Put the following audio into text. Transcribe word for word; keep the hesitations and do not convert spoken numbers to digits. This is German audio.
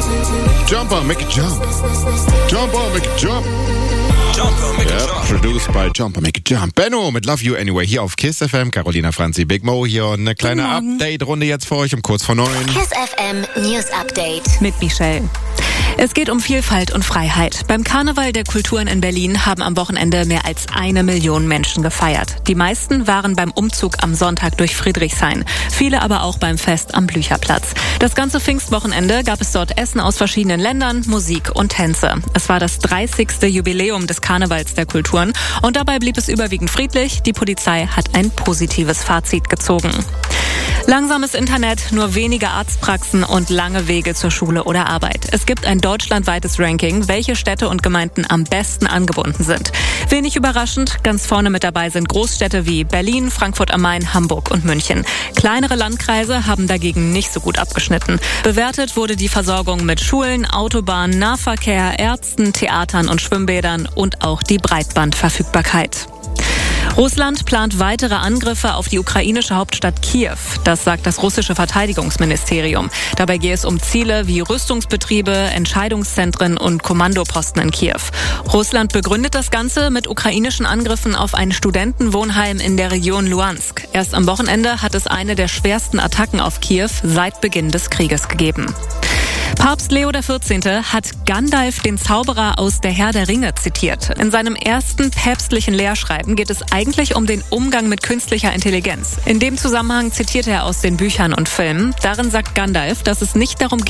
Jumper, make a jump. Jumper, make a jump. Jumper, make a Ja, jump. produced by Jumper, make a jump. Benno mit Love You Anyway hier auf KISS F M. Carolina Franzi, Big Mo hier und eine kleine Update-Runde jetzt für euch um kurz vor neun. KISS F M News Update. Mit Michelle. Es geht um Vielfalt und Freiheit. Beim Karneval der Kulturen in Berlin haben am Wochenende mehr als eine Million Menschen gefeiert. Die meisten waren beim Umzug am Sonntag durch Friedrichshain. Viele aber auch beim Fest am Blücherplatz. Das ganze Pfingstwochenende gab es dort Essen aus verschiedenen Ländern, Musik und Tänze. Es war das dreißigste Jubiläum des Karnevals der Kulturen und dabei blieb es überwiegend friedlich. Die Polizei hat ein positives Fazit gezogen. Langsames Internet, nur wenige Arztpraxen und lange Wege zur Schule oder Arbeit. Es gibt ein deutschlandweites Ranking, welche Städte und Gemeinden am besten angebunden sind. Wenig überraschend, ganz vorne mit dabei sind Großstädte wie Berlin, Frankfurt am Main, Hamburg und München. Kleinere Landkreise haben dagegen nicht so gut abgeschnitten. Bewertet wurde die Versorgung mit Schulen, Autobahnen, Nahverkehr, Ärzten, Theatern und Schwimmbädern und auch die Breitbandverfügbarkeit. Russland plant weitere Angriffe auf die ukrainische Hauptstadt Kiew. Das sagt das russische Verteidigungsministerium. Dabei gehe es um Ziele wie Rüstungsbetriebe, Entscheidungszentren und Kommandoposten in Kiew. Russland begründet das Ganze mit ukrainischen Angriffen auf ein Studentenwohnheim in der Region Luhansk. Erst am Wochenende hat es eine der schwersten Attacken auf Kiew seit Beginn des Krieges gegeben. Papst Leo der vierzehnte hat Gandalf, den Zauberer aus Der Herr der Ringe, zitiert. In seinem ersten päpstlichen Lehrschreiben geht es eigentlich um den Umgang mit künstlicher Intelligenz. In dem Zusammenhang zitiert er aus den Büchern und Filmen. Darin sagt Gandalf, dass es nicht darum geht,